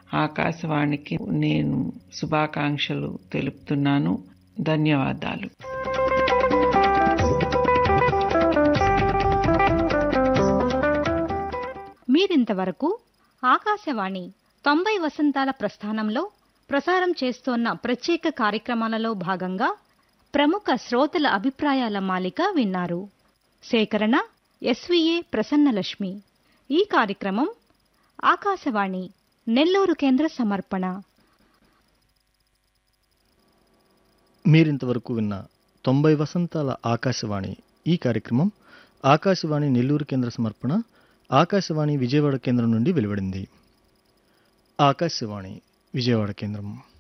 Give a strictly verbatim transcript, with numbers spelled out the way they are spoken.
ఆకాశవాణికి నేను శుభాకాంక్షలు తెలుపుతున్నాను. ధన్యవాదాలు. మీరింతవరకు ఆకాశవాణి తొంభై వసంతాల ప్రస్థానంలో ప్రసారం చేస్తోన్న ప్రత్యేక కార్యక్రమాలలో భాగంగా ప్రముఖ శ్రోతల అభిప్రాయాల మాలిక విన్నారు. సేకరణ ఎస్వీఏ ప్రసన్నలక్ష్మి. ఈ కార్యక్రమం ఆకాశవాణి నెల్లూరు కేంద్ర సమర్పణ. మీరింతవరకు విన్న తొంభై వసంతాల ఆకాశవాణి ఈ కార్యక్రమం ఆకాశవాణి నెల్లూరు కేంద్ర సమర్పణ ఆకాశవాణి విజయవాడ కేంద్రం నుండి వెలువడింది. ఆకాశవాణి విజయవాడ కేంద్రం.